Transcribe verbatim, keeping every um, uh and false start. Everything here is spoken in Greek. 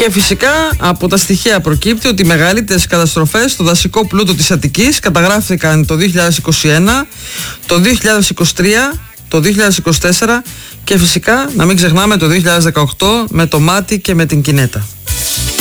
Και φυσικά από τα στοιχεία προκύπτει ότι οι μεγαλύτερες καταστροφές στο δασικό πλούτο της Αττικής καταγράφηκαν το δύο χιλιάδες είκοσι ένα, το δύο χιλιάδες είκοσι τρία, το δύο χιλιάδες είκοσι τέσσερα και φυσικά να μην ξεχνάμε το δύο χιλιάδες δεκαοκτώ με το Μάτι και με την Κινέτα.